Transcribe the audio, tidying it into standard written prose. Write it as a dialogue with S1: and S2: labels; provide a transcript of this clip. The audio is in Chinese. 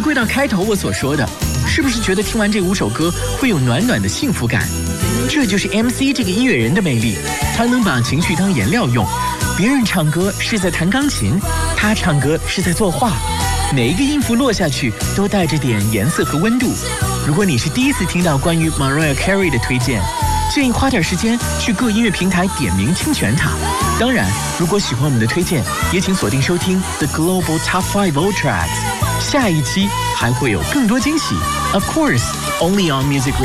S1: 归到开头我所说的，是不是觉得听完这5首歌会有暖暖的幸福感？这就是 MC 这个音乐人的魅力，他能把情绪当颜料用。别人唱歌是在弹钢琴，他唱歌是在作画，每一个音符落下去都带着点颜色和温度。如果你是第一次听到关于 Mariah Carey 的推荐，建议花点时间去各音乐平台点名听选它。当然，如果喜欢我们的推荐，也请锁定收听 The Global Top 5 Old Tracks。下一期还会有更多惊喜。Of course, only on Music Radio.